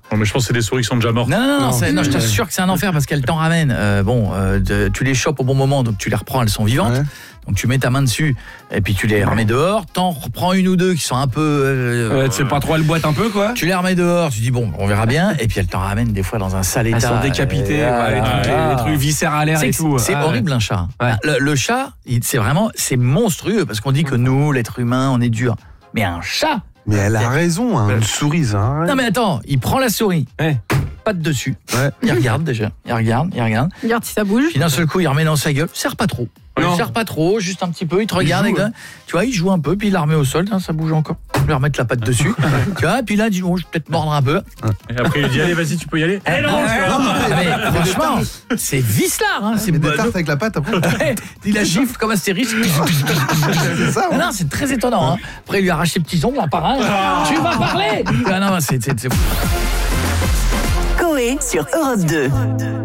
Non, mais je pense que c'est des souris qui sont déjà mortes. Non, je t'assure que c'est un enfer parce qu'elles t'en ramènent. Tu les chopes au bon moment, donc tu les reprends, elles sont vivantes. Ouais. Donc tu mets ta main dessus et puis tu les remets dehors. T'en reprends une ou deux qui sont un peu... tu sais pas trop, elles boitent un peu quoi. Tu les remets dehors, tu dis bon, on verra bien. Et puis elles t'en ramènent des fois dans un sale état. Elles sont décapitées, les trucs viscéralaires et tout. C'est horrible un chat. Ouais. Le chat, c'est monstrueux parce qu'on dit que nous, l'être humain, on est dur. Mais un chat... Mais elle a raison, hein, une souris, hein. Non mais attends, il prend la souris, patte dessus, il regarde déjà, il regarde si ça bouge. Puis d'un seul coup, il remet dans sa gueule, serre pas trop. Il serre pas trop, juste un petit peu, il te regarde, tu vois, il joue un peu, puis il la remet au sol, ça bouge encore. Je vais remettre la patte dessus, tu vois, puis là, je vais peut-être mordre un peu. Et après, il dit, allez, vas-y, tu peux y aller. Mais franchement, c'est vicelard, hein. C'est des tartes avec la patte après. Il la gifle comme Astérix. C'est ça. Non, c'est très étonnant. Hein. Après, il lui arrache ses petits ongles, un par un. Tu vas parler. Non, c'est... Coé sur Europe 2.